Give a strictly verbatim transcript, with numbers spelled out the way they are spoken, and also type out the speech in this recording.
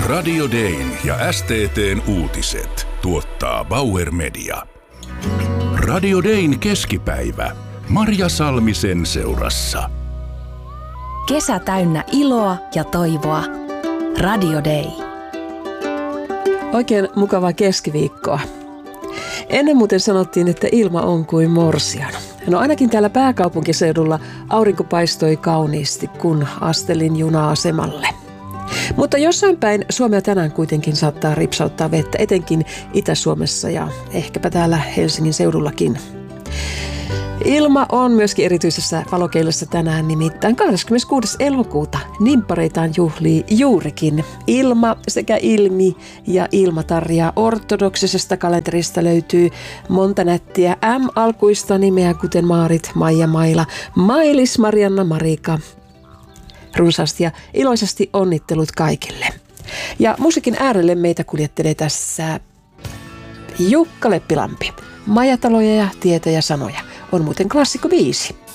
Radio Dayn ja S T T:n uutiset tuottaa Bauer Media. Radio Dayn keskipäivä. Marja Salmisen seurassa. Kesä täynnä iloa ja toivoa. Radio Day. Oikein mukavaa keskiviikkoa. Ennen muuten sanottiin, että ilma on kuin morsian. No ainakin täällä pääkaupunkiseudulla aurinko paistoi kauniisti, kun astelin juna-asemalle. Mutta jossain päin Suomea tänään kuitenkin saattaa ripsauttaa vettä, etenkin Itä-Suomessa ja ehkäpä täällä Helsingin seudullakin. Ilma on myöskin erityisessä valokeilassa tänään, nimittäin kahdeskymmeneskuudes elokuuta nimppareitaan juhlii juurikin. Ilma sekä Ilmi ja Ilmatarja ortodoksisesta kalenterista löytyy monta nättiä M-alkuista nimeä, kuten Maarit, Maija, Maila, Mailis, Marianna, Marika. Runsaasti ja iloisesti onnittelut kaikille. Ja musiikin äärelle meitä kuljettelee tässä Jukka Leppilampi. Majataloja ja tietä ja sanoja. On muuten klassikko biisi.